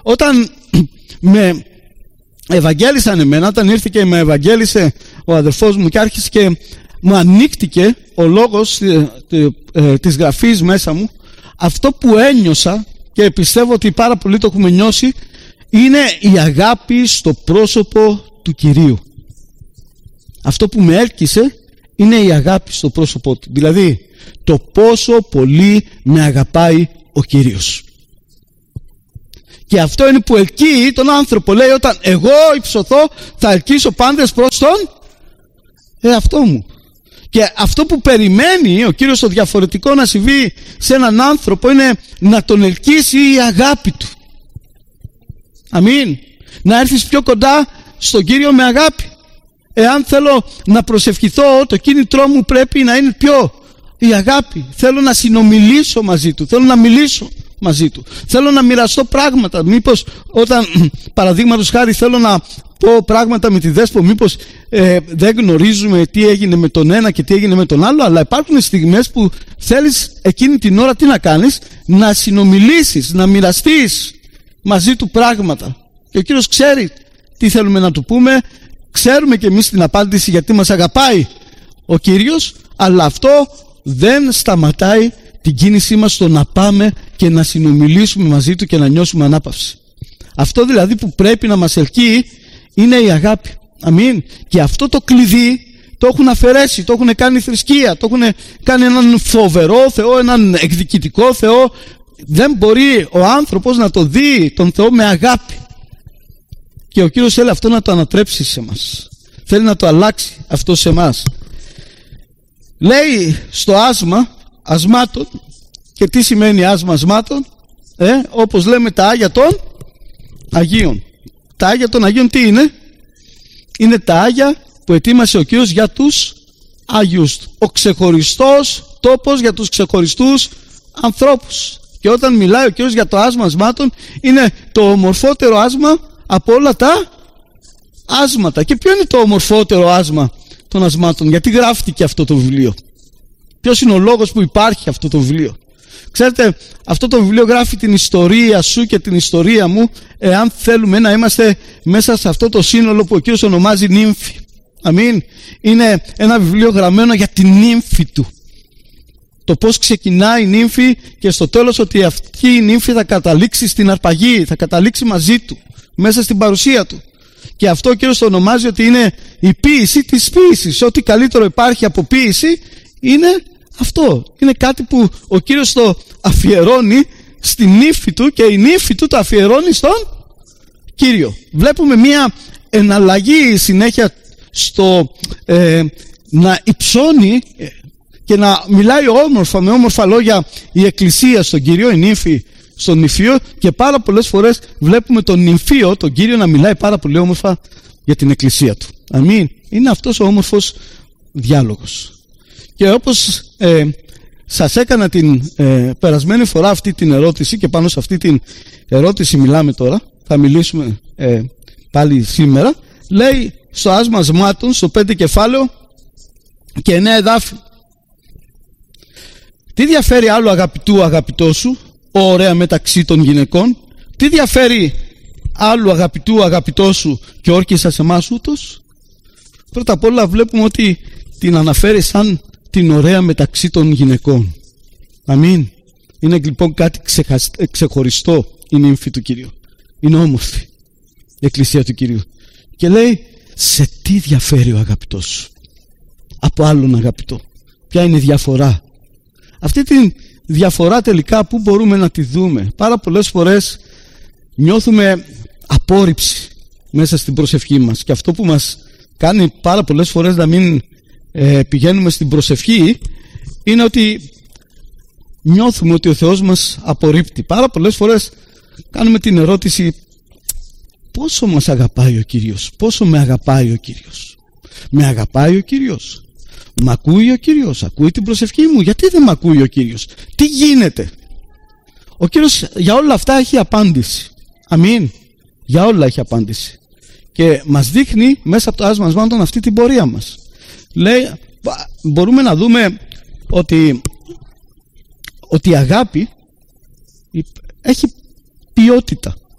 Όταν με ευαγγέλισαν εμένα, όταν ήρθε και με ευαγγέλισε ο αδερφός μου και άρχισε και μου ανοίχτηκε ο λόγος της γραφής μέσα μου, αυτό που ένιωσα, και πιστεύω ότι πάρα πολλοί το έχουμε νιώσει, είναι η αγάπη στο πρόσωπο του Κυρίου. Αυτό που με έλκυσε είναι η αγάπη στο πρόσωπό του. Δηλαδή το πόσο πολύ με αγαπάει ο Κύριος. Και αυτό είναι που ελκύει τον άνθρωπο. Λέει, όταν εγώ υψωθώ θα ελκύσω πάντες προς τον εαυτό μου. Και αυτό που περιμένει ο Κύριος το διαφορετικό να συμβεί σε έναν άνθρωπο είναι να τον ελκύσει η αγάπη του. Αμήν. Να έρθεις πιο κοντά στον Κύριο με αγάπη. Εάν θέλω να προσευχηθώ, το κίνητρό μου πρέπει να είναι η αγάπη. Θέλω να συνομιλήσω μαζί του, θέλω να μιλήσω μαζί του, θέλω να μοιραστώ πράγματα. Μήπως όταν παραδείγματος χάρη θέλω να πω πράγματα με τη Δέσπο, μήπως δεν γνωρίζουμε τι έγινε με τον ένα και τι έγινε με τον άλλο, αλλά υπάρχουν στιγμές που θέλεις εκείνη την ώρα τι να κάνεις? Να συνομιλήσεις, να μοιραστείς μαζί του πράγματα. Και ο Κύριος ξέρει τι θέλουμε να του πούμε, ξέρουμε και εμείς την απάντηση, γιατί μας αγαπάει ο Κύριος, αλλά αυτό δεν σταματάει την κίνησή μας στο να πάμε και να συνομιλήσουμε μαζί του και να νιώσουμε ανάπαυση. Αυτό δηλαδή που πρέπει να μας ελκύει είναι η αγάπη. Αμήν. Και αυτό το κλειδί το έχουν αφαιρέσει, το έχουν κάνει θρησκεία, το έχουν κάνει έναν φοβερό Θεό, έναν εκδικητικό Θεό. Δεν μπορεί ο άνθρωπος να το δει τον Θεό με αγάπη. Και ο Κύριος θέλει αυτό να το ανατρέψει σε μας. Θέλει να το αλλάξει αυτό σε μας. Λέει στο άσμα ασμάτων. Και τι σημαίνει άσμα ασμάτων? Όπως λέμε τα Άγια των Αγίων. Τα Άγια των Αγίων τι είναι? Είναι τα Άγια που ετοίμασε ο Κύριος για τους Άγιους. Ο ξεχωριστός τόπος για τους ξεχωριστούς ανθρώπους. Και όταν μιλάει ο Κύριος για το άσμα ασμάτων, είναι το ομορφότερο άσμα από όλα τα άσματα. Και ποιο είναι το ομορφότερο άσμα των ασμάτων? Γιατί γράφτηκε αυτό το βιβλίο? Ποιος είναι ο λόγος που υπάρχει αυτό το βιβλίο? Ξέρετε, αυτό το βιβλίο γράφει την ιστορία σου και την ιστορία μου, εάν θέλουμε να είμαστε μέσα σε αυτό το σύνολο που ο Κύριος ονομάζει νύμφη. Αμήν. Είναι ένα βιβλίο γραμμένο για την νύμφη του. Το πώς ξεκινάει η νύμφη και στο τέλος ότι αυτή η νύμφη θα καταλήξει στην αρπαγή, θα καταλήξει μαζί του, μέσα στην παρουσία του. Και αυτό ο Κύριος το ονομάζει ότι είναι η ποίηση της ποίησης. Ό,τι καλύτερο υπάρχει από ποίηση είναι αυτό. Είναι κάτι που ο Κύριος το αφιερώνει στη νύφη του και η νύφη του το αφιερώνει στον Κύριο. Βλέπουμε μια εναλλαγή συνέχεια στο να υψώνει και να μιλάει όμορφα, με όμορφα λόγια η Εκκλησία στον Κύριο, η νύφη στον νηφίο, και πάρα πολλές φορές βλέπουμε τον νηφίο, τον Κύριο, να μιλάει πάρα πολύ όμορφα για την Εκκλησία του. Αμήν. Είναι αυτός ο όμορφος διάλογος. Και όπως σας έκανα την περασμένη φορά αυτή την ερώτηση, και πάνω σε αυτή την ερώτηση μιλάμε τώρα, θα μιλήσουμε πάλι σήμερα, λέει στο άσμα ασμάτων, στο 5 κεφάλαιο και 9 εδάφη. Τι διαφέρει άλλο αγαπητού αγαπητό σου, ωραία μεταξύ των γυναικών? Τι διαφέρει άλλου αγαπητού αγαπητό σου και όρκησα σε εμάς ούτως? Πρώτα απ' όλα βλέπουμε ότι την αναφέρει σαν την ωραία μεταξύ των γυναικών. Αμήν. Είναι λοιπόν κάτι ξεχωριστό η νύμφη του Κυρίου. Είναι όμορφη η Εκκλησία του Κυρίου. Και λέει, σε τι διαφέρει ο αγαπητός σου από άλλον αγαπητό? Ποια είναι η διαφορά? Αυτή τη διαφορά τελικά πού μπορούμε να τη δούμε? Πάρα πολλές φορές νιώθουμε απόρριψη μέσα στην προσευχή μας, και αυτό που μας κάνει πάρα πολλές φορές να μην πηγαίνουμε στην προσευχή είναι ότι νιώθουμε ότι ο Θεός μας απορρίπτει. Πάρα πολλές φορές κάνουμε την ερώτηση, πόσο μας αγαπάει ο Κύριος? Πόσο με αγαπάει ο Κύριος? Με αγαπάει ο Κύριος? Μ' ακούει ο Κύριος? Ακούει την προσευχή μου? Γιατί δεν μ' ακούει ο Κύριος? Τι γίνεται? Ο Κύριος για όλα αυτά έχει απάντηση. Αμήν. Για όλα έχει απάντηση. Και μας δείχνει μέσα από το άσμα ασμάτων αυτή την πορεία μας. Λέει, μπορούμε να δούμε ότι η αγάπη έχει ποιότητα.